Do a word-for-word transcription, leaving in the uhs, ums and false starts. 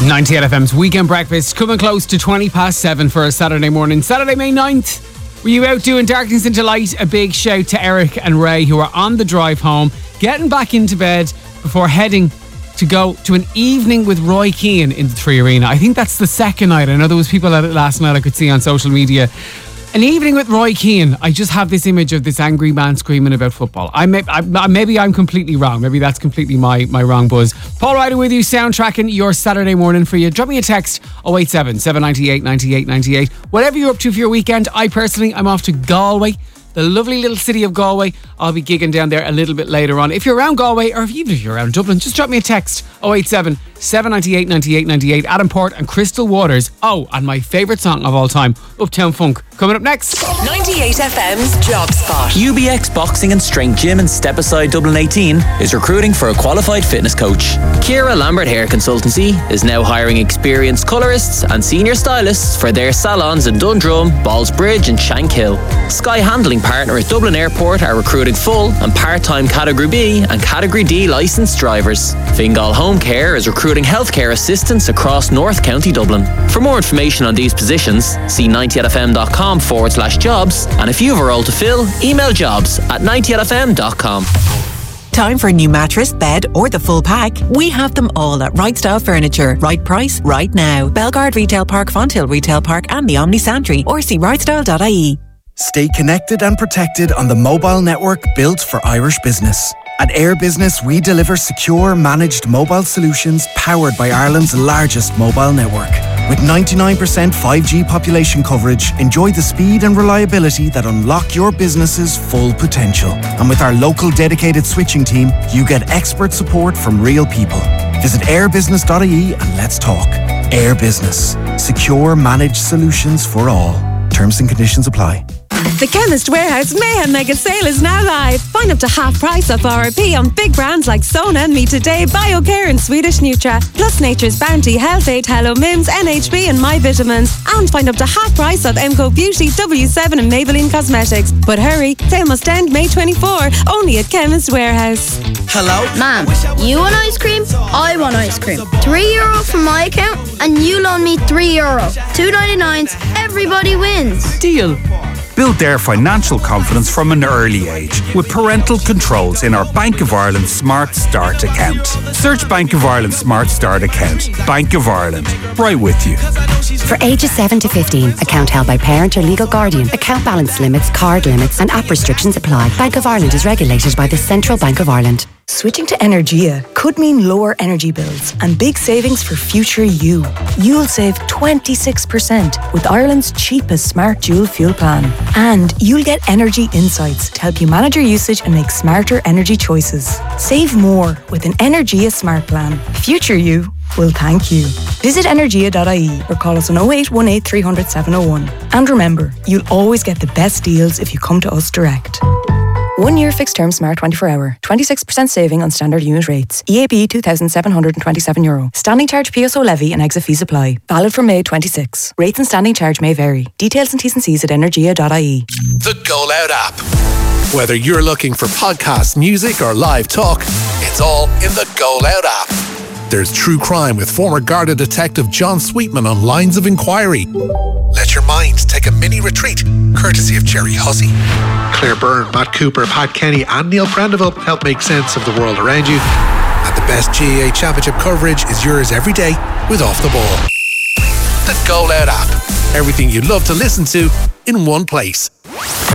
ninety-eight F M's Weekend Breakfast coming close to twenty past seven for a Saturday morning. Saturday, May ninth. Were you out doing Darkness into Light? A big shout to Eric and Ray who are on the drive home, getting back into bed before heading to go to an evening with Roy Keane in the Three Arena. I think that's the second night. I know there was people at it last night I could see on social media. An evening with Roy Keane. I just have this image of this angry man screaming about football. I, may, I Maybe I'm completely wrong. Maybe that's completely my, my wrong buzz. Paul Ryder with you, soundtracking your Saturday morning for you. Drop me a text, oh eight seven, seven nine eight, nine eight nine eight. Whatever you're up to for your weekend. I personally, I'm off to Galway, the lovely little city of Galway. I'll be gigging down there a little bit later on. If you're around Galway, or even if you're around Dublin, just drop me a text, oh eight seven, seven nine eight, nine eight nine eight. Adam Port and Crystal Waters. Oh, and my favourite song of all time, Uptown Funk, coming up next. ninety-eight F M's Job Spot. U B X Boxing and Strength Gym in Step Aside Dublin eighteen is recruiting for a qualified fitness coach. Ciara Lambert Hair Consultancy is now hiring experienced colourists and senior stylists for their salons in Dundrum, Ballsbridge and Shankill. Sky Handling Partner at Dublin Airport are recruiting full and part-time Category B and Category D licensed drivers. Fingal Home Care is recruiting healthcare assistants across North County Dublin. For more information on these positions, see ninety-eight f m dot com forward slash jobs, and if you have a role to fill, email jobs at ninety-eight f m dot com. Time for a new mattress, bed or the full pack? We have them all at Right Style Furniture. Right price, right now. Belgard Retail Park, Fonthill Retail Park and the Omni Santry, or see right style dot I E. Stay connected and protected on the mobile network built for Irish business. At Air Business, we deliver secure, managed mobile solutions powered by Ireland's largest mobile network. With ninety-nine percent five G population coverage, enjoy the speed and reliability that unlock your business's full potential. And with our local dedicated switching team, you get expert support from real people. Visit air business dot I E and let's talk. Air Business. Secure, managed solutions for all. Terms and conditions apply. The Chemist Warehouse Mayhem Mega Sale is now live. Find up to half price off R R P on big brands like Sona and Me Today, BioCare and Swedish Nutra, plus Nature's Bounty, Health Aid, Hello Mims, N H B and My Vitamins. And find up to half price off M C O Beauty, W seven and Maybelline Cosmetics. But hurry, sale must end May twenty-fourth, only at Chemist Warehouse. Hello? Ma'am, you want ice cream? I want ice cream. Three euro from my account and you loan me three euro. Two ninety-nines, everybody wins. Deal. Build their financial confidence from an early age with parental controls in our Bank of Ireland Smart Start account. Search Bank of Ireland Smart Start account. Bank of Ireland. Right with you. For ages seven to fifteen, account held by parent or legal guardian. Account balance limits, card limits and app restrictions apply. Bank of Ireland is regulated by the Central Bank of Ireland. Switching to Energia could mean lower energy bills and big savings for future you. You'll save twenty-six percent with Ireland's cheapest smart dual fuel plan. And you'll get energy insights to help you manage your usage and make smarter energy choices. Save more with an Energia smart plan. Future you will thank you. Visit energia dot I E or call us on oh eight one eight, three hundred, seven oh one. And remember, you'll always get the best deals if you come to us direct. One year fixed term Smart twenty-four hour. twenty-six percent saving on standard unit rates. E A B two thousand seven hundred twenty-seven euro. Standing charge P S O levy and exit fees apply. Valid from May twenty-sixth. Rates and standing charge may vary. Details and T's and C's at energia dot I E. The Go Loud app. Whether you're looking for podcasts, music or live talk, it's all in the Go Loud app. There's true crime with former Garda detective John Sweetman on Lines of Inquiry. Let your mind take a mini retreat, courtesy of Jerry Hussey. Claire Byrne, Matt Cooper, Pat Kenny and Neil Prendeville help make sense of the world around you. And the best G A A Championship coverage is yours every day with Off the Ball. The Go Loud app. Everything you love to listen to in one place.